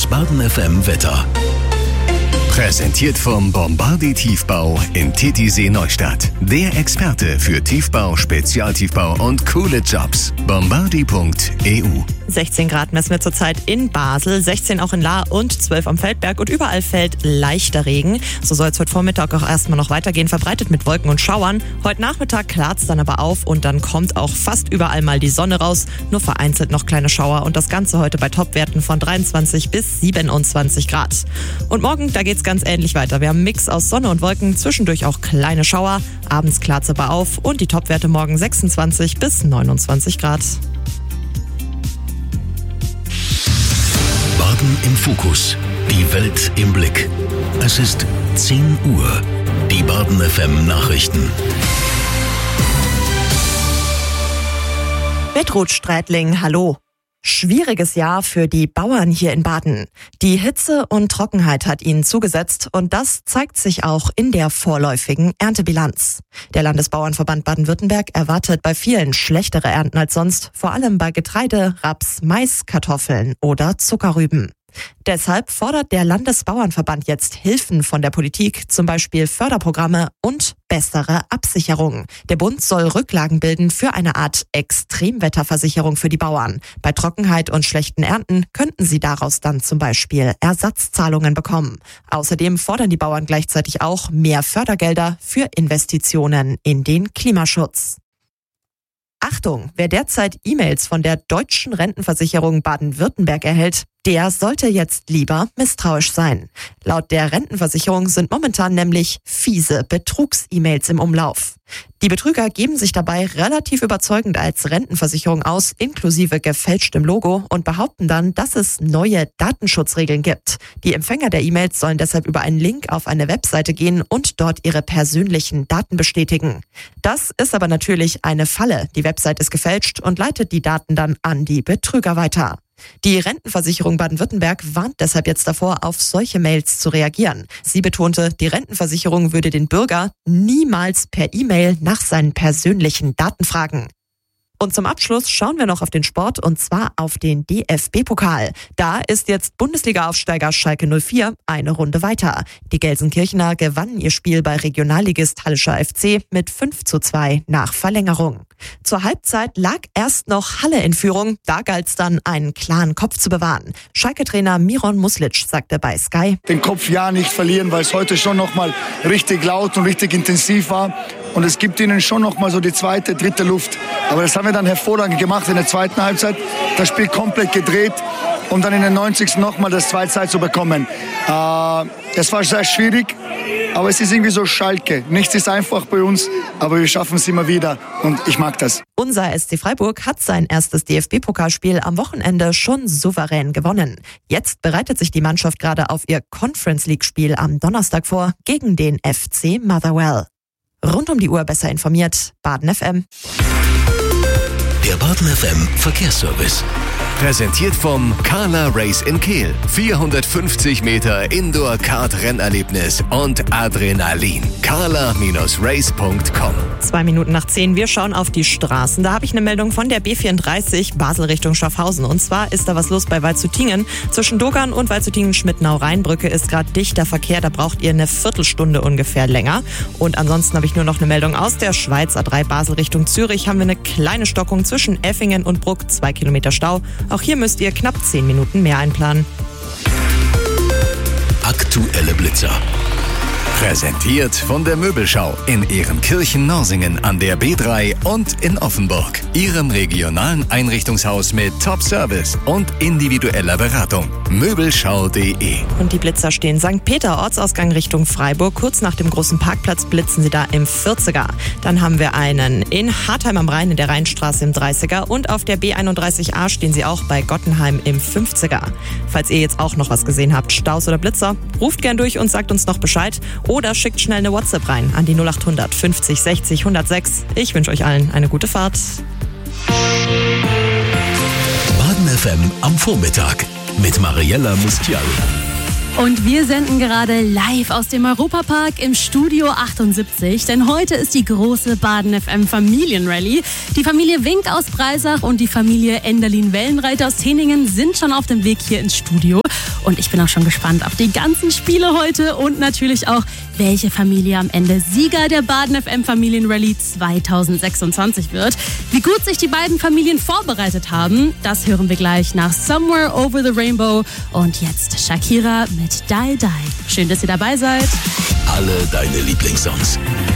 Das Baden FM Wetter. Präsentiert vom Bombardier Tiefbau in Titisee Neustadt. Der Experte für Tiefbau, Spezialtiefbau und coole Jobs. Bombardier.eu. 16 Grad messen wir zurzeit in Basel, 16 auch in Lahr und 12 am Feldberg und überall fällt leichter Regen. So soll es heute Vormittag auch erstmal noch weitergehen, verbreitet mit Wolken und Schauern. Heute Nachmittag klart es dann aber auf und dann kommt auch fast überall mal die Sonne raus. Nur vereinzelt noch kleine Schauer und das Ganze heute bei Topwerten von 23 bis 27 Grad. Und morgen, da geht's ganz ähnlich weiter. Wir haben einen Mix aus Sonne und Wolken, zwischendurch auch kleine Schauer. Abends klart es aber auf und die Topwerte morgen 26 bis 29 Grad. Baden im Fokus. Die Welt im Blick. Es ist 10 Uhr. Die Baden FM Nachrichten. Bedruth Strätling, hallo. Schwieriges Jahr für die Bauern hier in Baden. Die Hitze und Trockenheit hat ihnen zugesetzt und das zeigt sich auch in der vorläufigen Erntebilanz. Der Landesbauernverband Baden-Württemberg erwartet bei vielen schlechtere Ernten als sonst, vor allem bei Getreide, Raps, Mais, Kartoffeln oder Zuckerrüben. Deshalb fordert der Landesbauernverband jetzt Hilfen von der Politik, zum Beispiel Förderprogramme und bessere Absicherung. Der Bund soll Rücklagen bilden für eine Art Extremwetterversicherung für die Bauern. Bei Trockenheit und schlechten Ernten könnten sie daraus dann zum Beispiel Ersatzzahlungen bekommen. Außerdem fordern die Bauern gleichzeitig auch mehr Fördergelder für Investitionen in den Klimaschutz. Achtung, wer derzeit E-Mails von der Deutschen Rentenversicherung Baden-Württemberg erhält, der sollte jetzt lieber misstrauisch sein. Laut der Rentenversicherung sind momentan nämlich fiese Betrugs-E-Mails im Umlauf. Die Betrüger geben sich dabei relativ überzeugend als Rentenversicherung aus, inklusive gefälschtem Logo, und behaupten dann, dass es neue Datenschutzregeln gibt. Die Empfänger der E-Mails sollen deshalb über einen Link auf eine Webseite gehen und dort ihre persönlichen Daten bestätigen. Das ist aber natürlich eine Falle. Die Website ist gefälscht und leitet die Daten dann an die Betrüger weiter. Die Rentenversicherung Baden-Württemberg warnt deshalb jetzt davor, auf solche Mails zu reagieren. Sie betonte, die Rentenversicherung würde den Bürger niemals per E-Mail nach seinen persönlichen Daten fragen. Und zum Abschluss schauen wir noch auf den Sport und zwar auf den DFB-Pokal. Da ist jetzt Bundesliga-Aufsteiger Schalke 04 eine Runde weiter. Die Gelsenkirchener gewannen ihr Spiel bei Regionalligist Hallischer FC mit 5:2 nach Verlängerung. Zur Halbzeit lag erst noch Halle in Führung, da galt es dann, einen klaren Kopf zu bewahren. Schalke-Trainer Miron Muslic sagte bei Sky: Den Kopf ja nicht verlieren, weil es heute schon nochmal richtig laut und richtig intensiv war. Und es gibt ihnen schon nochmal so die zweite, dritte Luft. Aber das haben wir dann hervorragend gemacht in der zweiten Halbzeit. Das Spiel komplett gedreht und dann in der 90. nochmal das 2:2 zu bekommen. Es war sehr schwierig, aber es ist irgendwie so Schalke. Nichts ist einfach bei uns, aber wir schaffen es immer wieder und ich mag das. Unser SC Freiburg hat sein erstes DFB-Pokalspiel am Wochenende schon souverän gewonnen. Jetzt bereitet sich die Mannschaft gerade auf ihr Conference-League-Spiel am Donnerstag vor gegen den FC Motherwell. Rund um die Uhr besser informiert, Baden FM. Der Baden FM Verkehrsservice. Präsentiert vom Carla Race in Kehl. 450 Meter Indoor-Kart-Rennerlebnis und Adrenalin. carla-race.com. 2 Minuten nach 10, wir schauen auf die Straßen. Da habe ich eine Meldung von der B34 Basel Richtung Schaffhausen. Und zwar ist da was los bei Waldshutingen. Zwischen Dogern und Waldshutingen-Schmidtnau-Rheinbrücke ist gerade dichter Verkehr. Da braucht ihr eine Viertelstunde ungefähr länger. Und ansonsten habe ich nur noch eine Meldung aus der Schweiz. A3 Basel Richtung Zürich haben wir eine kleine Stockung zwischen Effingen und Bruck. 2 Kilometer Stau. Auch hier müsst ihr knapp 10 Minuten mehr einplanen. Aktuelle Blitzer. Präsentiert von der Möbelschau in Ehrenkirchen-Norsingen an der B3 und in Offenburg. Ihrem regionalen Einrichtungshaus mit Top-Service und individueller Beratung. Möbelschau.de. Und die Blitzer stehen St. Peter, Ortsausgang Richtung Freiburg. Kurz nach dem großen Parkplatz blitzen sie da im 40er. Dann haben wir einen in Hartheim am Rhein in der Rheinstraße im 30er. Und auf der B31a stehen sie auch bei Gottenheim im 50er. Falls ihr jetzt auch noch was gesehen habt, Staus oder Blitzer, ruft gern durch und sagt uns noch Bescheid. Oder schickt schnell eine WhatsApp rein an die 0800 50 60 106. Ich wünsche euch allen eine gute Fahrt. Baden FM am Vormittag mit Mariella Mustial. Und wir senden gerade live aus dem Europapark im Studio 78, denn heute ist die große Baden FM Familienrallye. Die Familie Wink aus Breisach und die Familie Enderlin-Wellenreiter aus Henningen sind schon auf dem Weg hier ins Studio. Und ich bin auch schon gespannt auf die ganzen Spiele heute und natürlich auch, welche Familie am Ende Sieger der Baden FM Familienrallye 2026 wird. Wie gut sich die beiden Familien vorbereitet haben, das hören wir gleich nach Somewhere Over the Rainbow. Und jetzt Shakira mit Die Die. Schön, dass ihr dabei seid. Alle deine Lieblingssongs.